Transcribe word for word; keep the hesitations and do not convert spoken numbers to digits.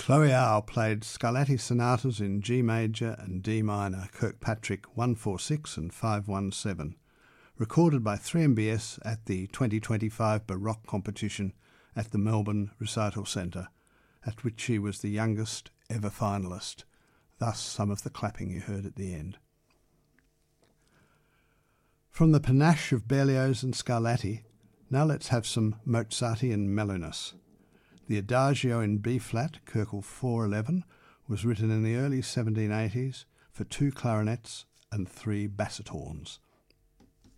Chloe Howe played Scarlatti sonatas in G major and D minor, Kirkpatrick one forty-six and five seventeen, recorded by three M B S at the twenty twenty-five Baroque competition at the Melbourne Recital Centre, at which she was the youngest ever finalist, thus some of the clapping you heard at the end. From the panache of Berlioz and Scarlatti, now let's have some Mozartian mellowness. The Adagio in B-flat, Köchel four eleven, was written in the early seventeen eighties for two clarinets and three basset horns.